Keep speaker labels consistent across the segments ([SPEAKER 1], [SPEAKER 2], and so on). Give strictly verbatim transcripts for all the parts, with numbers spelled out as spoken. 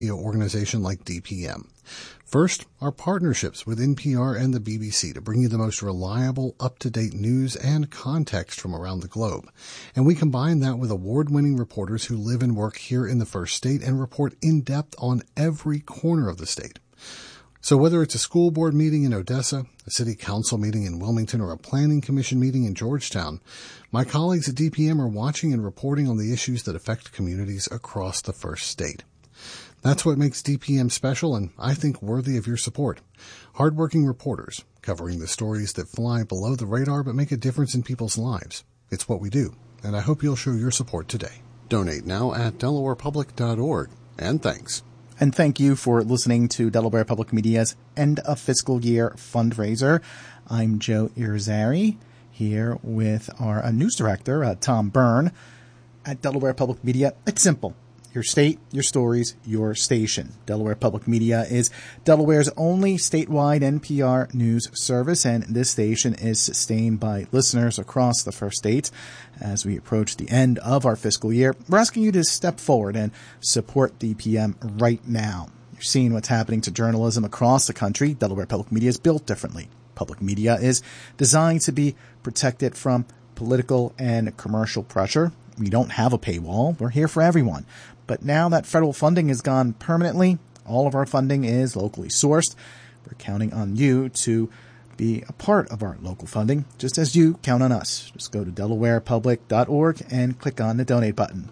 [SPEAKER 1] organization like D P M. First, our partnerships with N P R and the B B C to bring you the most reliable, up-to-date news and context from around the globe. And we combine that with award-winning reporters who live and work here in the First State and report in depth on every corner of the state. So whether it's a school board meeting in Odessa, a city council meeting in Wilmington, or a planning commission meeting in Georgetown, my colleagues at D P M are watching and reporting on the issues that affect communities across the First State. That's what makes D P M special and, I think, worthy of your support. Hardworking reporters covering the stories that fly below the radar but make a difference in people's lives. It's what we do, and I hope you'll show your support today. Donate now at delaware public dot org, and thanks.
[SPEAKER 2] And thank you for listening to Delaware Public Media's End of Fiscal Year fundraiser. I'm Joe Irizarry, here with our uh, news director, uh, Tom Byrne. At Delaware Public Media, it's simple. Your state, your stories, your station. Delaware Public Media is Delaware's only statewide N P R news service, and this station is sustained by listeners across the First State. As we approach the end of our fiscal year, we're asking you to step forward and support D P M right now. You're seeing what's happening to journalism across the country. Delaware Public Media is built differently. Public media is designed to be protected from political and commercial pressure. We don't have a paywall. We're here for everyone. But now that federal funding is gone permanently, all of our funding is locally sourced. We're counting on you to be a part of our local funding, just as you count on us. Just go to delaware public dot org and click on the donate button.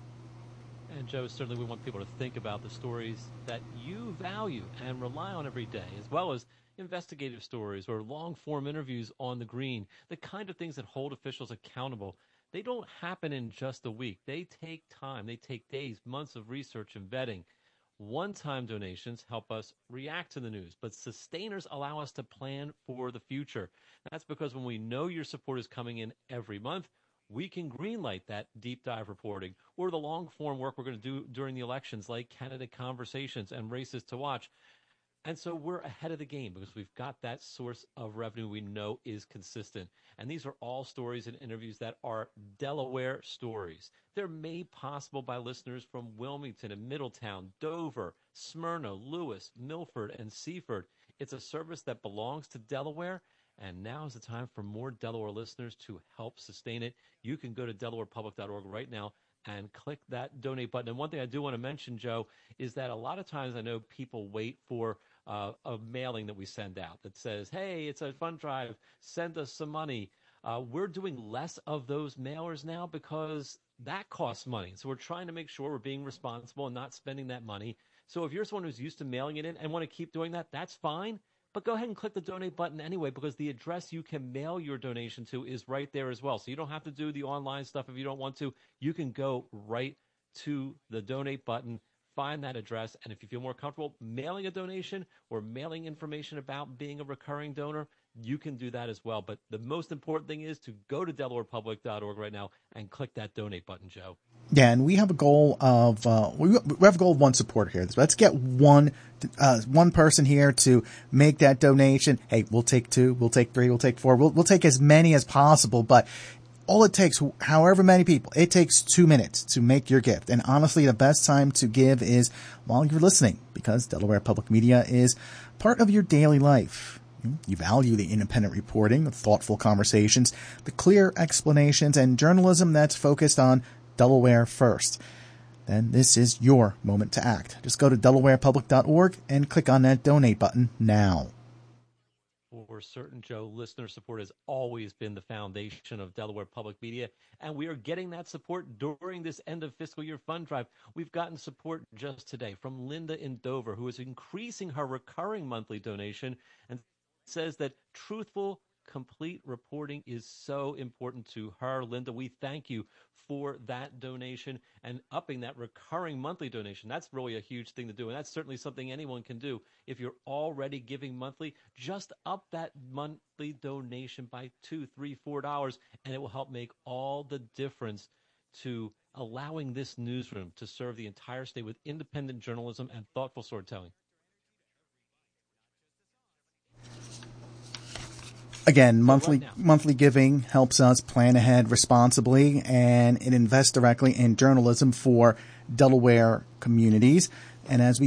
[SPEAKER 3] And Joe, certainly we want people to think about the stories that you value and rely on every day, as well as investigative stories or long-form interviews on the green, the kind of things that hold officials accountable. They don't happen in just a week. They take time. They take days, months of research and vetting. One-time donations help us react to the news, but sustainers allow us to plan for the future. That's because when we know your support is coming in every month, we can greenlight that deep dive reporting or the long-form work we're going to do during the elections, like candidate conversations and races to watch. And so we're ahead of the game because we've got that source of revenue we know is consistent. And these are all stories and interviews that are Delaware stories. They're made possible by listeners from Wilmington and Middletown, Dover, Smyrna, Lewis, Milford, and Seaford. It's a service that belongs to Delaware, and now is the time for more Delaware listeners to help sustain it. You can go to delaware public dot org right now and click that donate button. And one thing I do want to mention, Joe, is that a lot of times I know people wait for uh, a mailing that we send out that says, hey, it's a fund drive, send us some money. Uh, we're doing less of those mailers now because that costs money. So we're trying to make sure we're being responsible and not spending that money. So if you're someone who's used to mailing it in and want to keep doing that, that's fine. But go ahead and click the donate button anyway, because the address you can mail your donation to is right there as well. So you don't have to do the online stuff if you don't want to. You can go right to the donate button, find that address, and if you feel more comfortable mailing a donation or mailing information about being a recurring donor, you can do that as well. But the most important thing is to go to delaware public dot org right now and click that donate button, Joe.
[SPEAKER 2] Yeah, and we have a goal of uh, we we have a goal of one supporter here. Let's get one uh, one person here to make that donation. Hey, we'll take two, we'll take three, we'll take four, we'll we'll take as many as possible. But all it takes, however many people, it takes two minutes to make your gift. And honestly, the best time to give is while you're listening, because Delaware Public Media is part of your daily life. You value the independent reporting, the thoughtful conversations, the clear explanations, and journalism that's focused on Delaware first. Then this is your moment to act. Just go to delaware public dot org and click on that donate button now.
[SPEAKER 3] For certain, Joe, listener support has always been the foundation of Delaware Public Media, and we are getting that support during this end of fiscal year fund drive. We've gotten support just today from Linda in Dover, who is increasing her recurring monthly donation and says that truthful, complete reporting is so important to her. Linda, we thank you for that donation and upping that recurring monthly donation. That's really a huge thing to do, and that's certainly something anyone can do. If you're already giving monthly, just up that monthly donation by two, three, four dollars, and it will help make all the difference to allowing this newsroom to serve the entire state with independent journalism and thoughtful storytelling.
[SPEAKER 2] Again, monthly monthly giving helps us plan ahead responsibly, and it invests directly in journalism for Delaware communities. And as we